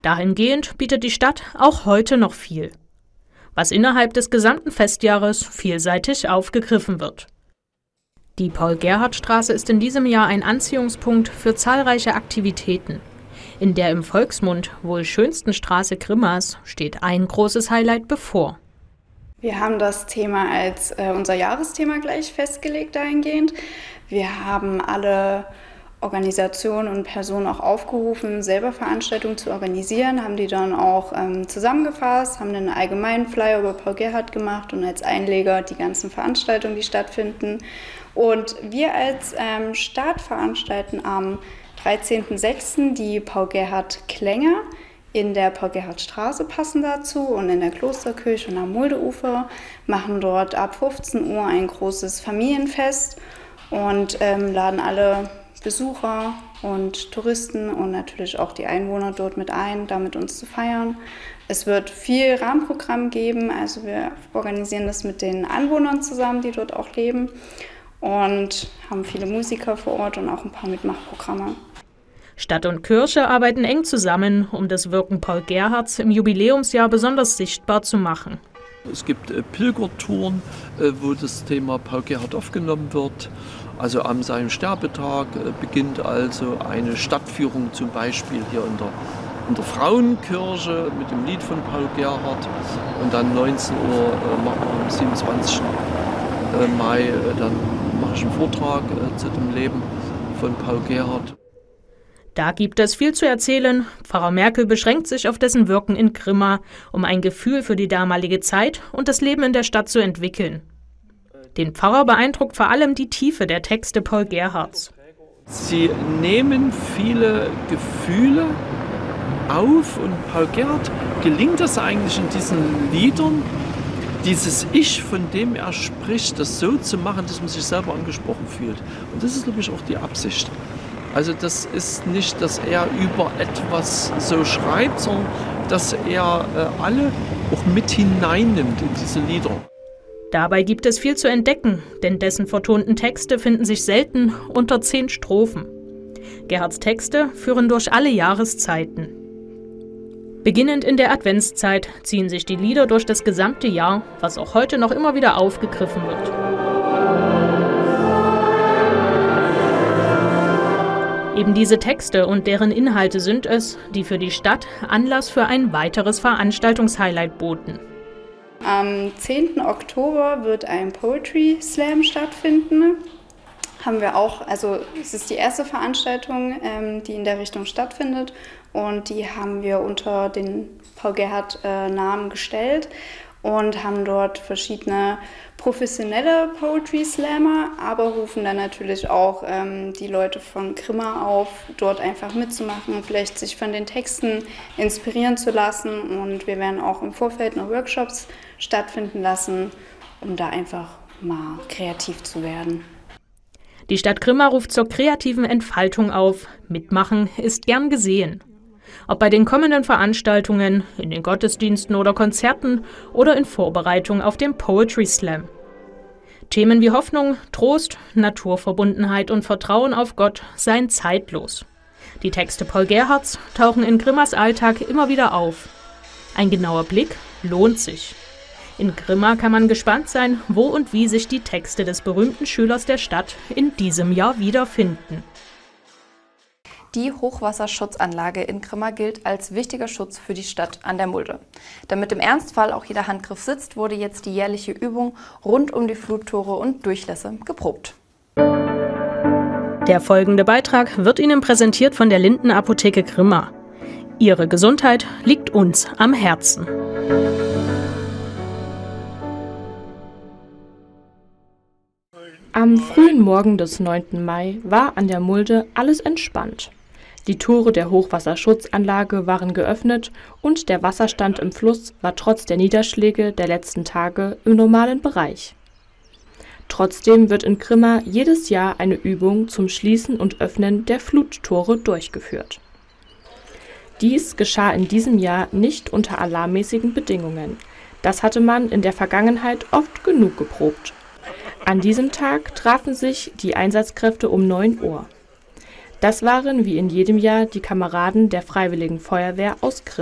Dahingehend bietet die Stadt auch heute noch viel, was innerhalb des gesamten Festjahres vielseitig aufgegriffen wird. Die Paul-Gerhardt-Straße ist in diesem Jahr ein Anziehungspunkt für zahlreiche Aktivitäten. In der im Volksmund wohl schönsten Straße Grimmas steht ein großes Highlight bevor. Wir haben das Thema als unser Jahresthema gleich festgelegt dahingehend. Wir haben alle Organisationen und Personen auch aufgerufen, selber Veranstaltungen zu organisieren, haben die dann auch zusammengefasst, haben einen allgemeinen Flyer über Paul Gerhardt gemacht und als Einleger die ganzen Veranstaltungen, die stattfinden. Und wir als Stadt veranstalten am 13.06. die Paul Gerhardt Klänge in der Paul-Gerhardt-Straße passen dazu und in der Klosterkirche und am Muldeufer, machen dort ab 15 Uhr ein großes Familienfest und laden alle Besucher und Touristen und natürlich auch die Einwohner dort mit ein, da mit uns zu feiern. Es wird viel Rahmenprogramm geben, also wir organisieren das mit den Anwohnern zusammen, die dort auch leben und haben viele Musiker vor Ort und auch ein paar Mitmachprogramme. Stadt und Kirche arbeiten eng zusammen, um das Wirken Paul Gerhardts im Jubiläumsjahr besonders sichtbar zu machen. Es gibt Pilgertouren, wo das Thema Paul Gerhardt aufgenommen wird. Also an seinem Sterbetag beginnt also eine Stadtführung zum Beispiel hier in der Frauenkirche mit dem Lied von Paul Gerhardt. Und dann 19 Uhr machen wir am 27. Mai, dann mache ich einen Vortrag zu dem Leben von Paul Gerhardt. Da gibt es viel zu erzählen. Pfarrer Merkel beschränkt sich auf dessen Wirken in Grimma, um ein Gefühl für die damalige Zeit und das Leben in der Stadt zu entwickeln. Den Pfarrer beeindruckt vor allem die Tiefe der Texte Paul Gerhardts. Sie nehmen viele Gefühle auf und Paul Gerhardt gelingt es eigentlich in diesen Liedern, dieses Ich, von dem er spricht, das so zu machen, dass man sich selber angesprochen fühlt. Und das ist, glaube ich, auch die Absicht. Also das ist nicht, dass er über etwas so schreibt, sondern dass er alle auch mit hineinnimmt in diese Lieder. Dabei gibt es viel zu entdecken, denn dessen vertonten Texte finden sich selten unter 10 Strophen. Gerhardts Texte führen durch alle Jahreszeiten. Beginnend in der Adventszeit ziehen sich die Lieder durch das gesamte Jahr, was auch heute noch immer wieder aufgegriffen wird. Eben diese Texte und deren Inhalte sind es, die für die Stadt Anlass für ein weiteres Veranstaltungshighlight boten. Am 10. Oktober wird ein Poetry Slam stattfinden. Haben wir auch, also es ist die erste Veranstaltung, die in der Richtung stattfindet und die haben wir unter den Paul Gerhardt Namen gestellt und haben dort verschiedene professionelle Poetry Slammer, aber rufen dann natürlich auch die Leute von Grimma auf, dort einfach mitzumachen, vielleicht sich von den Texten inspirieren zu lassen und wir werden auch im Vorfeld noch Workshops stattfinden lassen, um da einfach mal kreativ zu werden. Die Stadt Grimma ruft zur kreativen Entfaltung auf. Mitmachen ist gern gesehen. Ob bei den kommenden Veranstaltungen, in den Gottesdiensten oder Konzerten oder in Vorbereitung auf den Poetry Slam. Themen wie Hoffnung, Trost, Naturverbundenheit und Vertrauen auf Gott seien zeitlos. Die Texte Paul Gerhardts tauchen in Grimmas Alltag immer wieder auf. Ein genauer Blick lohnt sich. In Grimma kann man gespannt sein, wo und wie sich die Texte des berühmten Schülers der Stadt in diesem Jahr wiederfinden. Die Hochwasserschutzanlage in Grimma gilt als wichtiger Schutz für die Stadt an der Mulde. Damit im Ernstfall auch jeder Handgriff sitzt, wurde jetzt die jährliche Übung rund um die Fluttore und Durchlässe geprobt. Der folgende Beitrag wird Ihnen präsentiert von der Linden-Apotheke Grimma. Ihre Gesundheit liegt uns am Herzen. Am frühen Morgen des 9. Mai war an der Mulde alles entspannt. Die Tore der Hochwasserschutzanlage waren geöffnet und der Wasserstand im Fluss war trotz der Niederschläge der letzten Tage im normalen Bereich. Trotzdem wird in Grimma jedes Jahr eine Übung zum Schließen und Öffnen der Fluttore durchgeführt. Dies geschah in diesem Jahr nicht unter alarmmäßigen Bedingungen. Das hatte man in der Vergangenheit oft genug geprobt. An diesem Tag trafen sich die Einsatzkräfte um 9 Uhr. Das waren wie in jedem Jahr die Kameraden der Freiwilligen Feuerwehr aus Grimm.